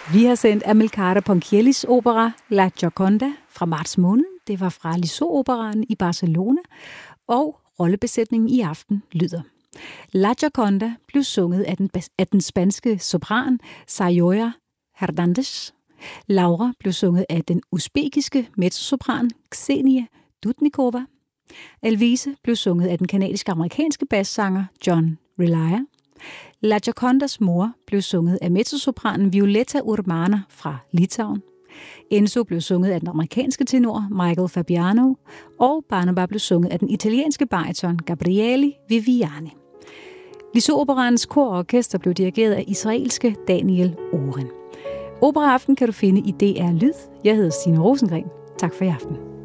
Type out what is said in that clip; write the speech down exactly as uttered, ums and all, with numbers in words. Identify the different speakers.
Speaker 1: Vi har sendt Amilcare Ponchiellis opera La Gioconda fra marts måned. Det var fra Liceu-operaen i Barcelona, og rollebesætningen i aften lyder. La Gioconda blev sunget af den, af den spanske sopran Sayoya Hernández. Laura blev sunget af den uzbekiske mezzosopran Ksenia Dudnikova. Elvise blev sunget af den kanadisk-amerikanske bassanger John Relaya. La Giocondas mor blev sunget af mezzosopranen Violetta Urmana fra Litauen. Enzo blev sunget af den amerikanske tenor Michael Fabiano, og Barnaba blev sunget af den italienske bariton Gabriele Viviani. Liceu-operaens kor og orkester blev dirigeret af israelske Daniel Oren. Operaaften kan du finde i D R Lyd. Jeg hedder Stine Rosengren. Tak for i aften.